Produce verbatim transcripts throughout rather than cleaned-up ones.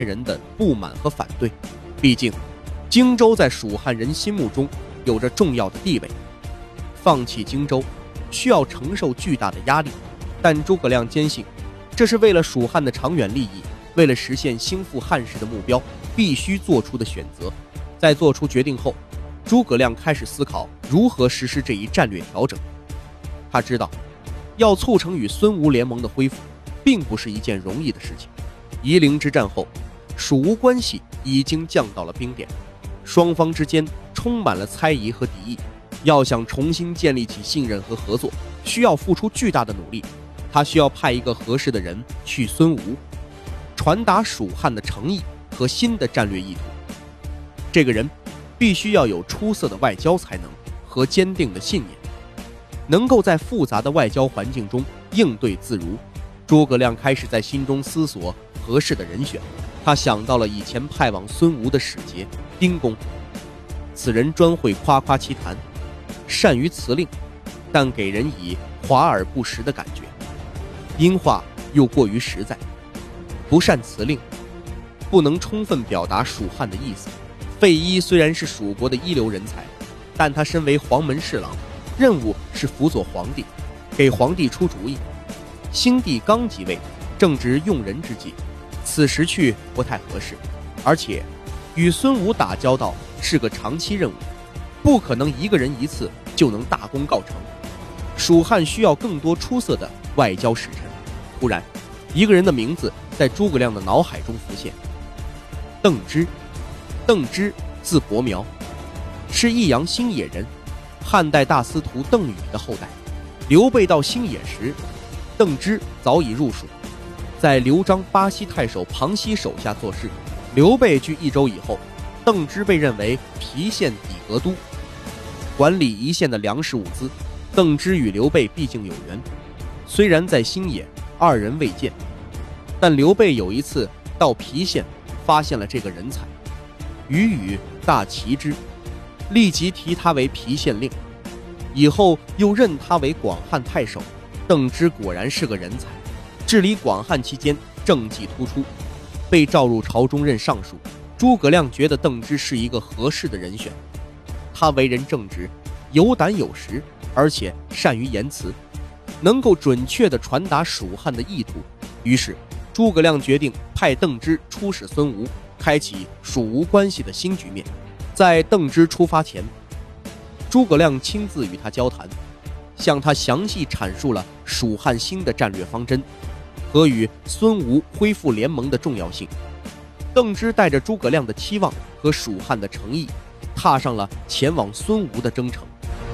人的不满和反对。毕竟荆州在蜀汉人心目中有着重要的地位，放弃荆州需要承受巨大的压力，但诸葛亮坚信这是为了蜀汉的长远利益，为了实现兴复汉室的目标必须做出的选择。在做出决定后，诸葛亮开始思考如何实施这一战略调整。他知道要促成与孙吴联盟的恢复并不是一件容易的事情。夷陵之战后，蜀吴关系已经降到了冰点，双方之间充满了猜疑和敌意，要想重新建立起信任和合作，需要付出巨大的努力。他需要派一个合适的人去孙吴，传达蜀汉的诚意和新的战略意图。这个人必须要有出色的外交才能和坚定的信念，能够在复杂的外交环境中应对自如。诸葛亮开始在心中思索合适的人选，他想到了以前派往孙吴的使节丁公。此人专会夸夸其谈，善于辞令，但给人以华而不实的感觉，因话又过于实在，不善辞令，不能充分表达蜀汉的意思。费祎虽然是蜀国的一流人才，但他身为黄门侍郎，任务是辅佐皇帝，给皇帝出主意。兴帝刚即位，正值用人之际，此时去不太合适，而且与孙吴打交道是个长期任务，不可能一个人一次就能大功告成。蜀汉需要更多出色的外交使臣。突然，一个人的名字在诸葛亮的脑海中浮现：邓芝。邓芝字伯苗，是益阳兴野人，汉代大司徒邓禹的后代。刘备到兴野时，邓芝早已入蜀，在刘璋巴西太守庞熙手下做事。刘备据益州以后，邓芝被认为郫县底阁都，管理一县的粮食物资。邓芝与刘备毕竟有缘，虽然在兴野二人未见，但刘备有一次到郫县发现了这个人才，予与大奇之，立即提他为郫县令，以后又任他为广汉太守。邓芝果然是个人才，治理广汉期间政绩突出，被召入朝中任尚书。诸葛亮觉得邓芝是一个合适的人选，他为人正直，有胆有识，而且善于言辞，能够准确地传达蜀汉的意图。于是诸葛亮决定派邓芝出使孙吴，开启蜀吴关系的新局面。在邓芝出发前，诸葛亮亲自与他交谈，向他详细阐述了蜀汉新的战略方针和与孙吴恢复联盟的重要性。邓芝带着诸葛亮的期望和蜀汉的诚意，踏上了前往孙吴的征程。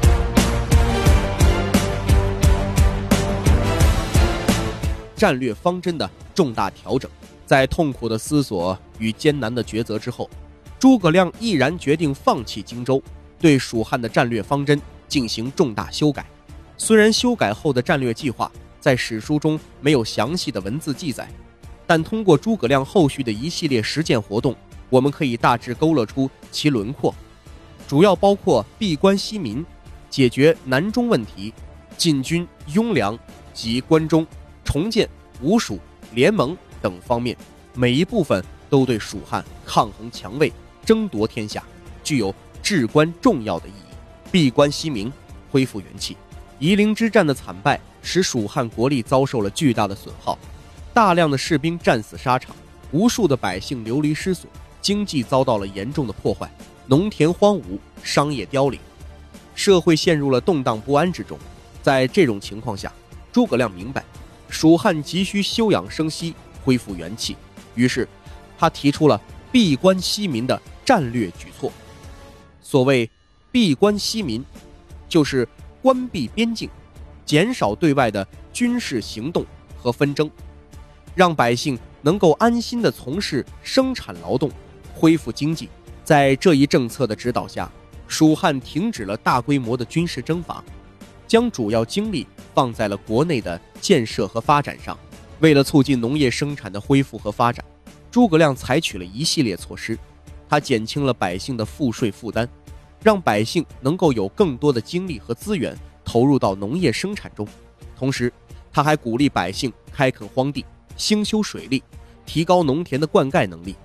战略方针的重大调整，在痛苦的思索与艰难的抉择之后，诸葛亮毅然决定放弃荆州，对蜀汉的战略方针进行重大修改。虽然修改后的战略计划在史书中没有详细的文字记载，但通过诸葛亮后续的一系列实践活动，我们可以大致勾勒出其轮廓，主要包括闭关西民、解决南中问题、进军雍凉及关中、重建吴蜀联盟等方面，每一部分都对蜀汉抗衡强魏、争夺天下具有至关重要的意义。闭关西民，恢复元气。夷陵之战的惨败使蜀汉国力遭受了巨大的损耗，大量的士兵战死沙场，无数的百姓流离失所，经济遭到了严重的破坏，农田荒芜，商业凋零，社会陷入了动荡不安之中。在这种情况下，诸葛亮明白蜀汉急需休养生息，恢复元气，于是他提出了闭关西民的战略举措。所谓闭关西民，就是关闭边境，减少对外的军事行动和纷争，让百姓能够安心地从事生产劳动，恢复经济。在这一政策的指导下，蜀汉停止了大规模的军事征伐，将主要精力放在了国内的建设和发展上。为了促进农业生产的恢复和发展，诸葛亮采取了一系列措施。他减轻了百姓的赋税负担，让百姓能够有更多的精力和资源投入到农业生产中。同时，他还鼓励百姓开垦荒地，兴修水利， 提高农田的灌溉能力，